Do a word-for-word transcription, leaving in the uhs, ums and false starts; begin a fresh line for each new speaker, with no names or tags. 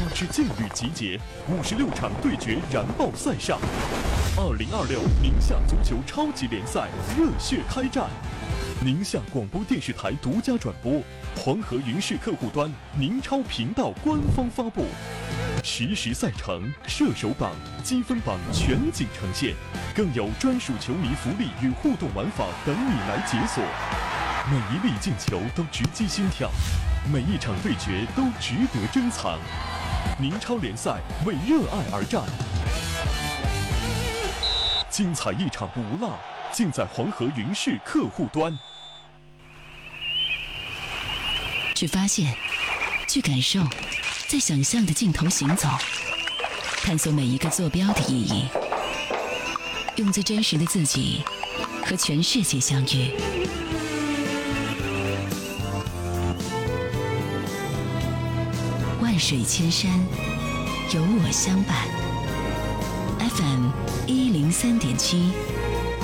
支劲旅集结，五十六场对决燃爆赛上。二零二六宁夏足球超级联赛热血开战，宁夏广播电视台独家转播，黄河云视客户端、宁超频道官方发布，实时赛程、射手榜、积分榜全景呈现，更有专属球迷福利与互动玩法等你来解锁。每一粒进球都直击心跳，每一场对决都值得珍藏。宁超联赛为热爱而战，精彩一场不落，尽在黄河云视客户端。
去发现，去感受，在想象的尽头行走，探索每一个坐标的意义，用最真实的自己和全世界相遇。万水千山，有我相伴。F M 一零三点七。